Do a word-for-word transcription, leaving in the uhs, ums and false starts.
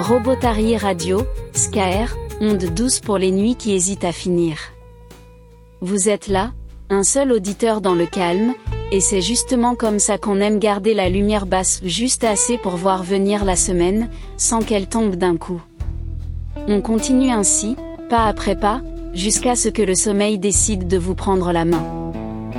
Robotari Radio, S K R, onde douce pour les nuits qui hésitent à finir. Vous êtes là, un seul auditeur dans le calme, et c'est justement comme ça qu'on aime garder la lumière basse juste assez pour voir venir la semaine, sans qu'elle tombe d'un coup. On continue ainsi, pas après pas, jusqu'à ce que le sommeil décide de vous prendre la main.